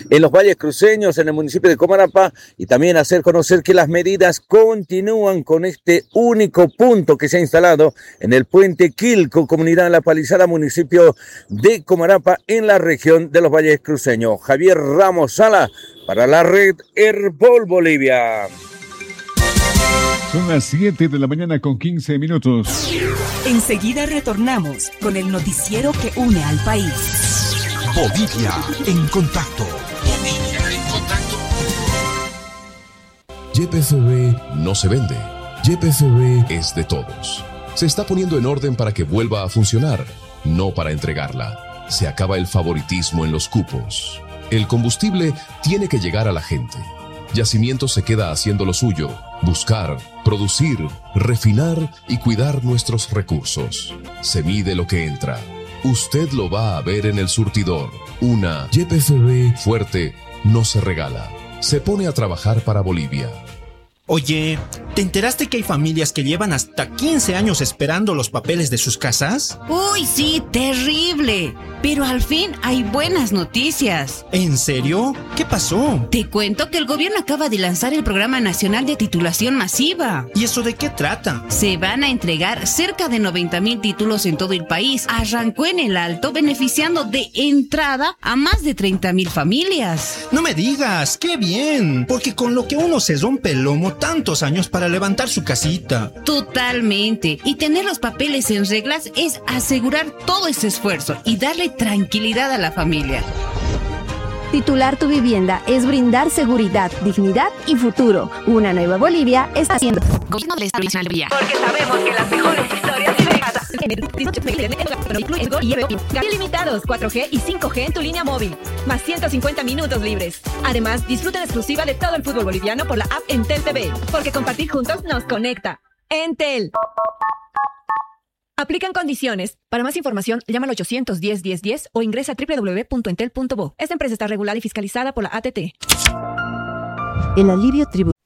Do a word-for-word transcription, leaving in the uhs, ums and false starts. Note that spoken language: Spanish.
en los valles cruceños, en el municipio de Comarapa, y también hacer conocer que las medidas continúan con este único punto que se ha instalado en el puente Quilco, comunidad La Palizada, municipio de Comarapa, en la región de los valles cruceños. Javier Ramos Sala para la red Herbol Bolivia. Son las siete de la mañana con quince minutos. Enseguida retornamos con el noticiero que une al país. Bolivia en contacto. Bolivia en contacto. Y P F B no se vende. Y P F B es de todos. Se está poniendo en orden para que vuelva a funcionar, no para entregarla. Se acaba el favoritismo en los cupos. El combustible tiene que llegar a la gente. Yacimiento se queda haciendo lo suyo, buscar, producir, refinar y cuidar nuestros recursos. Se mide lo que entra. Usted lo va a ver en el surtidor. Una Y P F B fuerte no se regala. Se pone a trabajar para Bolivia. Oye, ¿te enteraste que hay familias que llevan hasta quince años esperando los papeles de sus casas? Uy, sí, terrible. Pero al fin hay buenas noticias. ¿En serio? ¿Qué pasó? Te cuento que el gobierno acaba de lanzar el Programa Nacional de Titulación Masiva. ¿Y eso de qué trata? Se van a entregar cerca de noventa mil títulos en todo el país. Arrancó en el Alto, beneficiando de entrada a más de treinta mil familias. No me digas, ¡qué bien! Porque con lo que uno se rompe el lomo tantos años para levantar su casita. Totalmente. Y tener los papeles en reglas es asegurar todo ese esfuerzo y darle tranquilidad a la familia. Titular tu vivienda es brindar seguridad, dignidad y futuro. Una nueva Bolivia está haciendo. Gobierno del Estado Nacional de Bolivia. Porque sabemos que las mejores historias viven acá. Ilimitados, cuatro G y cinco G en tu línea móvil. Más ciento cincuenta minutos libres. Además, disfruta en exclusiva de todo el fútbol boliviano por la app Entel T V. Porque compartir juntos nos conecta. Entel. Aplican condiciones. Para más información, llama al ochocientos diez, diez, diez o ingresa a doble u doble u doble u punto entel punto bo. Esta empresa está regulada y fiscalizada por la A T T. El alivio tributario